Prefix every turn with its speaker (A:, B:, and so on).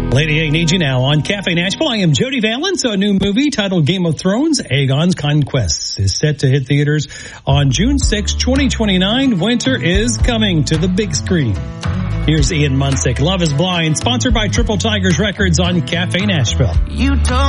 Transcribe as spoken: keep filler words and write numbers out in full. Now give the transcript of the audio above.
A: Lady A Need You Now on Cafe Nashville. I am Jody Valance. A new movie titled Game of Thrones, Aegon's Conquest is set to hit theaters on June sixth, twenty twenty-nine. Winter is coming to the big screen. Here's Ian Munsick. Love is Blind, sponsored by Triple Tigers Records on Cafe Nashville.
B: You told